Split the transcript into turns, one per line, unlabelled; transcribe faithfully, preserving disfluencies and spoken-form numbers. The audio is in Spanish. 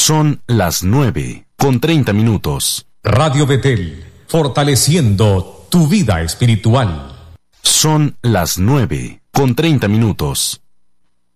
Son las nueve con treinta minutos.
Radio Betel, fortaleciendo tu vida espiritual.
Son las nueve con treinta minutos.